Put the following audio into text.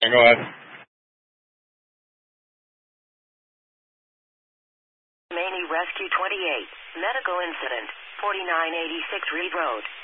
Go ahead. Maney Rescue 28. Medical incident. 4986 Reed Road.